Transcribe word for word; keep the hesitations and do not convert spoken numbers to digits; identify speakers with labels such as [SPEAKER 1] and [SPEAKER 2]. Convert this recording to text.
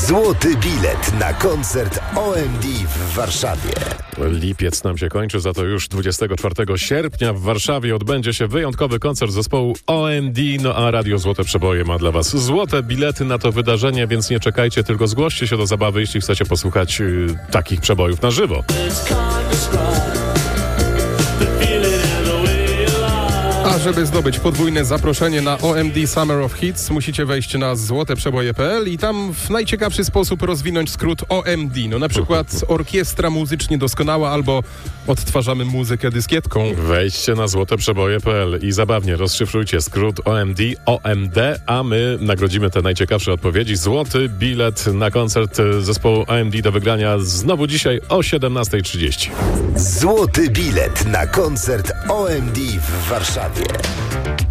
[SPEAKER 1] Złoty bilet na koncert O M D w Warszawie.
[SPEAKER 2] Lipiec nam się kończy, za to już dwudziestego czwartego sierpnia w Warszawie odbędzie się wyjątkowy koncert zespołu O M D, no a Radio Złote Przeboje ma dla Was złote bilety na to wydarzenie, więc nie czekajcie, tylko zgłoście się do zabawy, jeśli chcecie posłuchać y, takich przebojów na żywo.
[SPEAKER 3] A żeby zdobyć podwójne zaproszenie na O M D Summer of Hits, musicie wejść na złote przeboje kropka p l i tam w najciekawszy sposób rozwinąć skrót O M D. No na przykład orkiestra muzycznie doskonała albo odtwarzamy muzykę dyskietką.
[SPEAKER 2] Wejdźcie na złote przeboje kropka p l i zabawnie rozszyfrujcie skrót O M D, O M D, a my nagrodzimy te najciekawsze odpowiedzi. Złoty bilet na koncert zespołu O M D do wygrania znowu dzisiaj o siedemnasta trzydzieści.
[SPEAKER 1] Złoty bilet na koncert O M D w Warszawie.